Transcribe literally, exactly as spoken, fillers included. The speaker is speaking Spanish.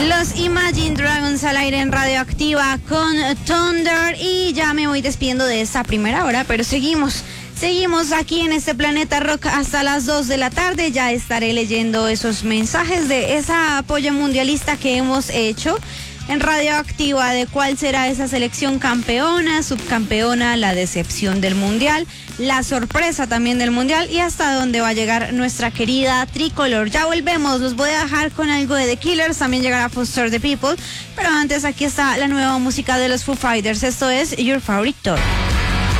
Los Imagine Dragons al aire en Radioactiva con Thunder, y ya me voy despidiendo de esta primera hora, pero seguimos, seguimos aquí en este Planeta Rock hasta las dos de la tarde. Ya estaré leyendo esos mensajes de esa apoyo mundialista que hemos hecho en Radioactiva, de cuál será esa selección campeona, subcampeona, la decepción del mundial, la sorpresa también del mundial y hasta dónde va a llegar nuestra querida tricolor. Ya volvemos, los voy a dejar con algo de The Killers, también llegará Foster the People, pero antes aquí está la nueva música de los Foo Fighters. Esto es Your Favorite Toy.